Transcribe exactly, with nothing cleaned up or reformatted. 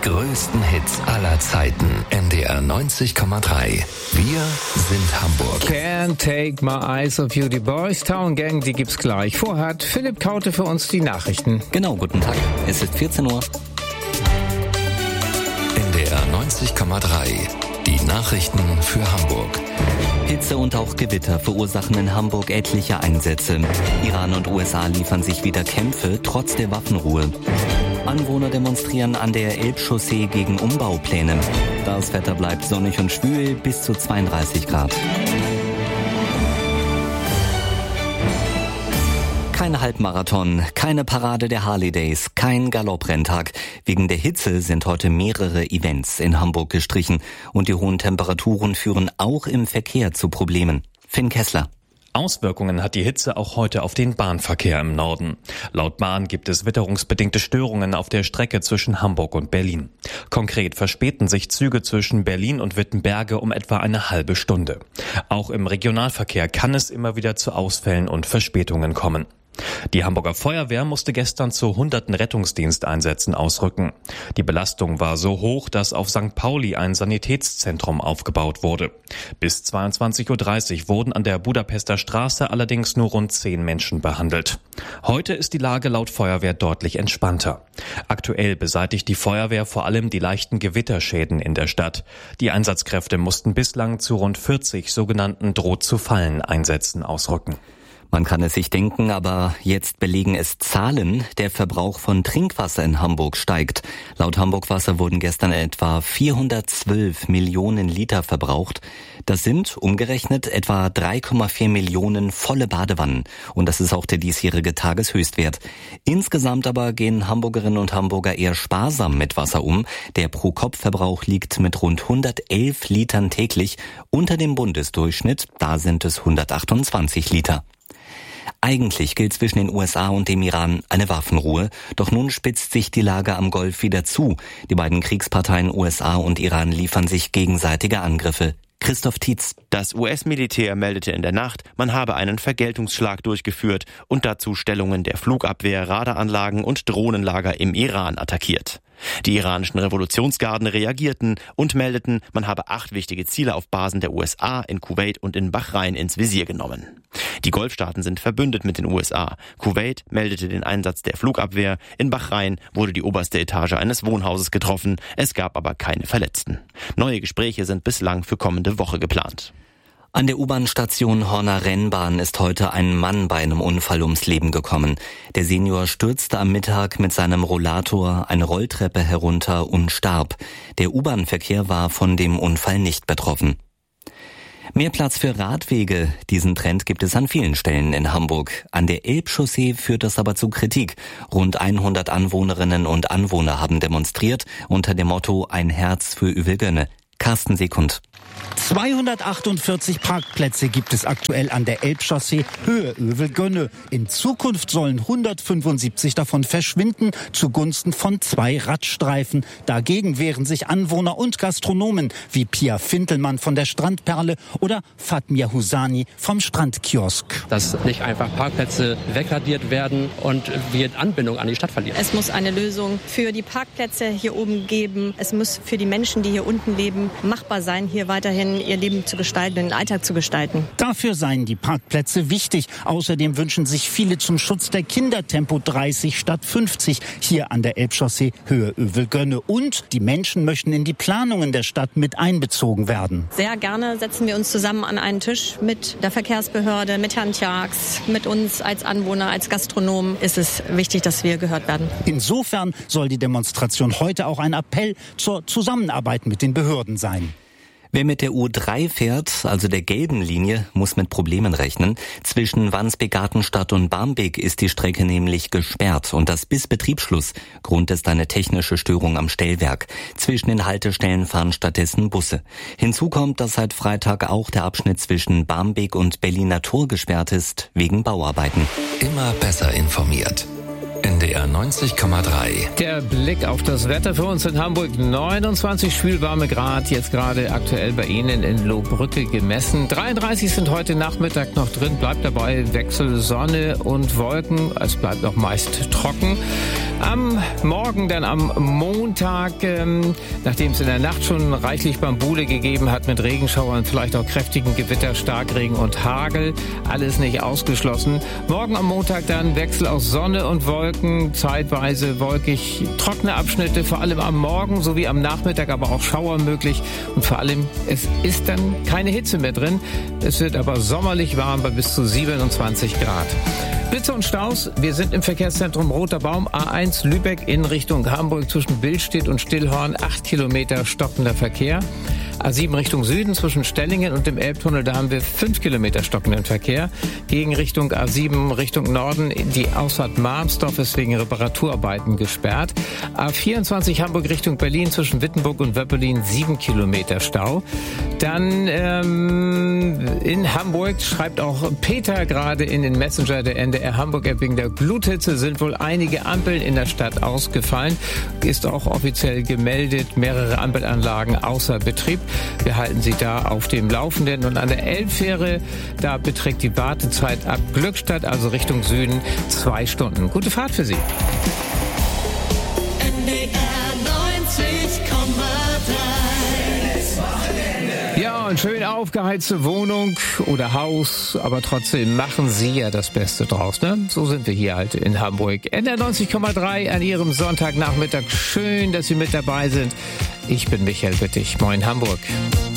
größten Hits aller Zeiten. N D R neunzig Komma drei. Wir sind Hamburg. Can't take my eyes off you, die Boys Town Gang, die gibt's gleich. Vorher hat Philipp Kaute für uns die Nachrichten. Genau, guten Tag. Es ist vierzehn Uhr. N D R neunzig Komma drei. Die Nachrichten für Hamburg. Hitze und auch Gewitter verursachen in Hamburg etliche Einsätze. Iran und U S A liefern sich wieder Kämpfe, trotz der Waffenruhe. Anwohner demonstrieren an der Elbchaussee gegen Umbaupläne. Das Wetter bleibt sonnig und schwül bis zu zweiunddreißig Grad. Kein Halbmarathon, keine Parade der Harley Days, kein Galopprrenntag. Wegen der Hitze sind heute mehrere Events in Hamburg gestrichen und die hohen Temperaturen führen auch im Verkehr zu Problemen. Finn Kessler. Auswirkungen hat die Hitze auch heute auf den Bahnverkehr im Norden. Laut Bahn gibt es witterungsbedingte Störungen auf der Strecke zwischen Hamburg und Berlin. Konkret verspäten sich Züge zwischen Berlin und Wittenberge um etwa eine halbe Stunde. Auch im Regionalverkehr kann es immer wieder zu Ausfällen und Verspätungen kommen. Die Hamburger Feuerwehr musste gestern zu hunderten Rettungsdiensteinsätzen ausrücken. Die Belastung war so hoch, dass auf Sankt Pauli ein Sanitätszentrum aufgebaut wurde. Bis zweiundzwanzig Uhr dreißig wurden an der Budapester Straße allerdings nur rund zehn Menschen behandelt. Heute ist die Lage laut Feuerwehr deutlich entspannter. Aktuell beseitigt die Feuerwehr vor allem die leichten Gewitterschäden in der Stadt. Die Einsatzkräfte mussten bislang zu rund vierzig sogenannten Droht-zu-fallen-Einsätzen ausrücken. Man kann es sich denken, aber jetzt belegen es Zahlen. Der Verbrauch von Trinkwasser in Hamburg steigt. Laut Hamburg Wasser wurden gestern etwa vierhundertzwölf Millionen Liter verbraucht. Das sind umgerechnet etwa drei Komma vier Millionen volle Badewannen. Und das ist auch der diesjährige Tageshöchstwert. Insgesamt aber gehen Hamburgerinnen und Hamburger eher sparsam mit Wasser um. Der Pro-Kopf-Verbrauch liegt mit rund hundertelf Litern täglich unter dem Bundesdurchschnitt. Da sind es hundertachtundzwanzig Liter. Eigentlich gilt zwischen den U S A und dem Iran eine Waffenruhe, doch nun spitzt sich die Lage am Golf wieder zu. Die beiden Kriegsparteien U S A und Iran liefern sich gegenseitige Angriffe. Christoph Tietz. Das U S-Militär meldete in der Nacht, man habe einen Vergeltungsschlag durchgeführt und dazu Stellungen der Flugabwehr, Radaranlagen und Drohnenlager im Iran attackiert. Die iranischen Revolutionsgarden reagierten und meldeten, man habe acht wichtige Ziele auf Basen der U S A, in Kuwait und in Bahrain ins Visier genommen. Die Golfstaaten sind verbündet mit den U S A. Kuwait meldete den Einsatz der Flugabwehr. In Bahrain wurde die oberste Etage eines Wohnhauses getroffen. Es gab aber keine Verletzten. Neue Gespräche sind bislang für kommende Woche geplant. An der U-Bahn-Station Horner Rennbahn ist heute ein Mann bei einem Unfall ums Leben gekommen. Der Senior stürzte am Mittag mit seinem Rollator eine Rolltreppe herunter und starb. Der U-Bahn-Verkehr war von dem Unfall nicht betroffen. Mehr Platz für Radwege. Diesen Trend gibt es an vielen Stellen in Hamburg. An der Elbchaussee führt das aber zu Kritik. Rund hundert Anwohnerinnen und Anwohner haben demonstriert unter dem Motto Ein Herz für Uwe-Gönne. Carsten Sekund. zweihundertachtundvierzig Parkplätze gibt es aktuell an der Elbchaussee Höhe Uwe-Gönne. In Zukunft sollen hundertfünfundsiebzig davon verschwinden zugunsten von zwei Radstreifen. Dagegen wehren sich Anwohner und Gastronomen wie Pia Fintelmann von der Strandperle oder Fatmir Husani vom Strandkiosk. Dass nicht einfach Parkplätze wegradiert werden und wir Anbindung an die Stadt verlieren. Es muss eine Lösung für die Parkplätze hier oben geben. Es muss für die Menschen, die hier unten leben, machbar sein, hier weiterhin ihr Leben zu gestalten, den Alltag zu gestalten. Dafür seien die Parkplätze wichtig. Außerdem wünschen sich viele zum Schutz der Kinder Tempo dreißig statt fünfzig hier an der Elbchaussee Höhe Uwe-Gönne. Und die Menschen möchten in die Planungen der Stadt mit einbezogen werden. Sehr gerne setzen wir uns zusammen an einen Tisch mit der Verkehrsbehörde, mit Herrn Tjax, mit uns als Anwohner, als Gastronomen. Ist es wichtig, dass wir gehört werden. Insofern soll die Demonstration heute auch ein Appell zur Zusammenarbeit mit den Behörden sein. Wer mit der U drei fährt, also der gelben Linie, muss mit Problemen rechnen. Zwischen Wandsbek-Gartenstadt und Barmbek ist die Strecke nämlich gesperrt und das bis Betriebsschluss. Grund ist eine technische Störung am Stellwerk. Zwischen den Haltestellen fahren stattdessen Busse. Hinzu kommt, dass seit Freitag auch der Abschnitt zwischen Barmbek und Berliner Tor gesperrt ist, wegen Bauarbeiten. Immer besser informiert. N D R neunzig Komma drei. Der Blick auf das Wetter für uns in Hamburg. neunundzwanzig schwülwarme Grad, jetzt gerade aktuell bei Ihnen in Lohbrücke gemessen. dreiunddreißig sind heute Nachmittag noch drin. Bleibt dabei Wechsel Sonne und Wolken. Es bleibt noch meist trocken. Am Morgen, dann am Montag, ähm, nachdem es in der Nacht schon reichlich Bambule gegeben hat mit Regenschauern, vielleicht auch kräftigen Gewitter, Starkregen und Hagel, alles nicht ausgeschlossen. Morgen am Montag dann Wechsel aus Sonne und Wolken, zeitweise wolkig, trockene Abschnitte, vor allem am Morgen sowie am Nachmittag, aber auch Schauer möglich. Und vor allem, es ist dann keine Hitze mehr drin. Es wird aber sommerlich warm bei bis zu siebenundzwanzig Grad. Blitze und Staus. Wir sind im Verkehrszentrum Roter Baum, A eins Lübeck in Richtung Hamburg zwischen Billstedt und Stillhorn. Acht Kilometer stockender Verkehr. A sieben Richtung Süden zwischen Stellingen und dem Elbtunnel, da haben wir fünf Kilometer stockenden Verkehr. Gegen Richtung A sieben Richtung Norden, die Ausfahrt Marmsdorf ist wegen Reparaturarbeiten gesperrt. A vierundzwanzig Hamburg Richtung Berlin zwischen Wittenburg und Wöppelin, sieben Kilometer Stau. Dann ähm, in Hamburg schreibt auch Peter gerade in den Messenger der N D R Hamburg-App, wegen der Gluthitze sind wohl einige Ampeln in der Stadt ausgefallen. Ist auch offiziell gemeldet, mehrere Ampelanlagen außer Betrieb. Wir halten Sie da auf dem Laufenden. Und an der Elbfähre, da beträgt die Wartezeit ab Glückstadt, also Richtung Süden, zwei Stunden. Gute Fahrt für Sie. N D R neunzig Komma drei. Ja, und schön aufgeheizte Wohnung oder Haus, aber trotzdem machen Sie ja das Beste draus, ne? So sind wir hier halt in Hamburg. N D R neunzig Komma drei an Ihrem Sonntagnachmittag. Schön, dass Sie mit dabei sind. Ich bin Michael Wittig. Moin Hamburg.